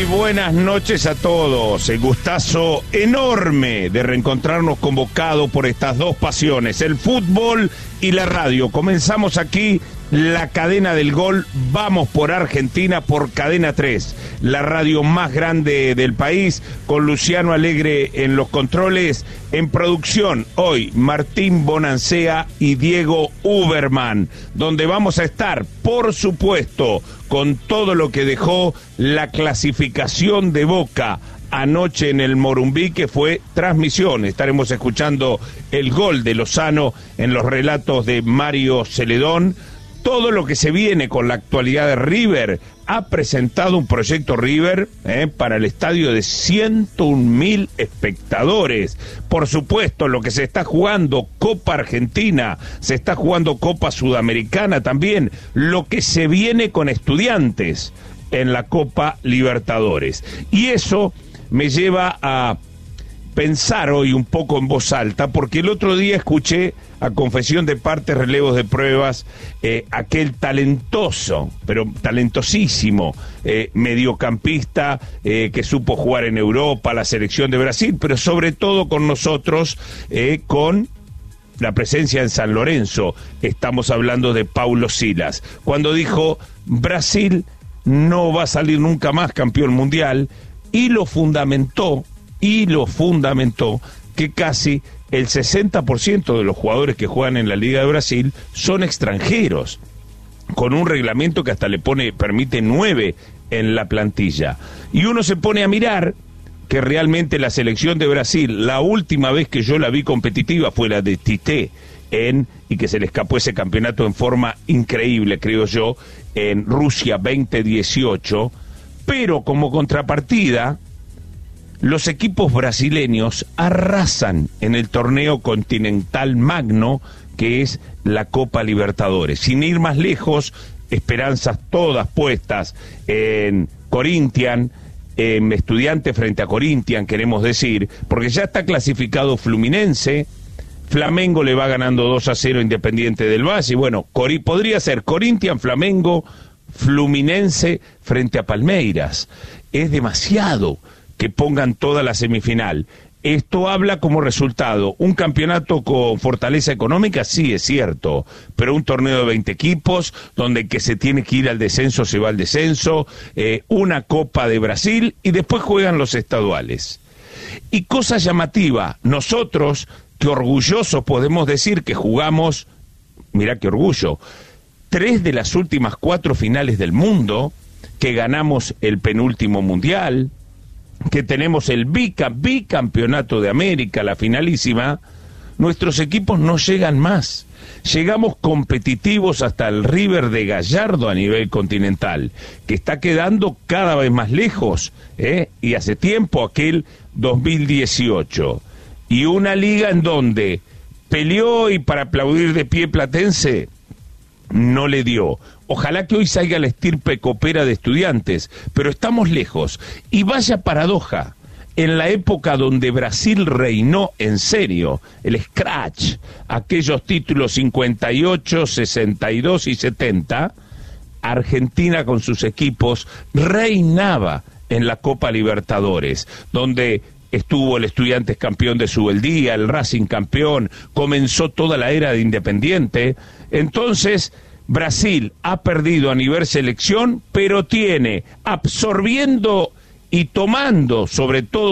buenas noches a todos. El gustazo enorme de reencontrarnos convocado por estas dos pasiones, el fútbol y la radio. Comenzamos aquí la cadena del gol. Vamos por Argentina por Cadena 3, la radio más grande del país, con Luciano Alegre en los controles. En producción hoy Martín Bonancea y Diego Uberman, donde vamos a estar, por supuesto, con todo lo que dejó la clasificación de Boca anoche en el Morumbí, que fue transmisión. Estaremos escuchando el gol de Lozano en los relatos de Mario Celedón. Todo lo que se viene con la actualidad de River. Ha presentado un proyecto River para el estadio de 101.000 espectadores. Por supuesto, lo que se está jugando Copa Argentina, se está jugando Copa Sudamericana también, lo que se viene con Estudiantes en la Copa Libertadores. Y eso me lleva a pensar hoy un poco en voz alta, porque el otro día escuché a confesión de parte, relevos de pruebas, aquel talentoso, pero talentosísimo mediocampista que supo jugar en Europa, la selección de Brasil, pero sobre todo con nosotros, con la presencia en San Lorenzo. Estamos hablando de Paulo Silas, cuando dijo: Brasil no va a salir nunca más campeón mundial, y lo fundamentó que casi el 60% de los jugadores que juegan en la Liga de Brasil son extranjeros, con un reglamento que hasta permite 9 en la plantilla. Y uno se pone a mirar que realmente la selección de Brasil, la última vez que yo la vi competitiva fue la de Tite, y que se le escapó ese campeonato en forma increíble, creo yo, en Rusia 2018, pero como contrapartida, los equipos brasileños arrasan en el torneo continental magno que es la Copa Libertadores. Sin ir más lejos, esperanzas todas puestas en Corinthians, en Estudiantes frente a Corinthians, queremos decir, porque ya está clasificado Fluminense. Flamengo le va ganando 2-0 Independiente del Valle, y bueno, podría ser Corinthians, Flamengo, Fluminense frente a Palmeiras. Es demasiado que pongan toda la semifinal. Esto habla como resultado un campeonato con fortaleza económica, sí, es cierto, pero un torneo de 20 equipos, donde el que se tiene que ir al descenso se va al descenso, una Copa de Brasil, y después juegan los estaduales. Y cosa llamativa, nosotros, que orgullosos podemos decir que jugamos, mirá qué orgullo, 3 de las últimas 4 finales del mundo, que ganamos el penúltimo mundial, que tenemos el bicampeonato de América, la finalísima. Nuestros equipos no llegan más. Llegamos competitivos hasta el River de Gallardo a nivel continental, que está quedando cada vez más lejos, y hace tiempo, aquel 2018. Y una liga en donde peleó, y para aplaudir de pie Platense no le dio. Ojalá que hoy salga la estirpe copera de Estudiantes, pero estamos lejos. Y vaya paradoja, en la época donde Brasil reinó en serio, el scratch, aquellos títulos 58, 62 y 70, Argentina con sus equipos reinaba en la Copa Libertadores, donde estuvo el Estudiantes campeón de Subeldía, el Racing campeón, comenzó toda la era de Independiente. Entonces, Brasil ha perdido a nivel selección, pero tiene, absorbiendo y tomando sobre todo